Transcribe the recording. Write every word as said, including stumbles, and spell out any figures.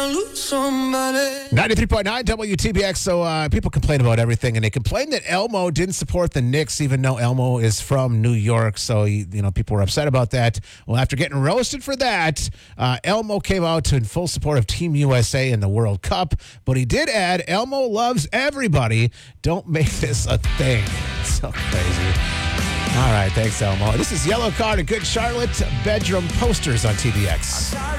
ninety-three point nine W T B X. So uh, people complain about everything, and they complained that Elmo didn't support the Knicks, even though Elmo is from New York. So, you know, people were upset about that. Well, after getting roasted for that, uh, Elmo came out in full support of Team U S A in the World Cup. But he did add, Elmo loves everybody. Don't make this a thing. It's so crazy. All right, thanks, Elmo. This is Yellow Card and Good Charlotte bedroom posters on T B X.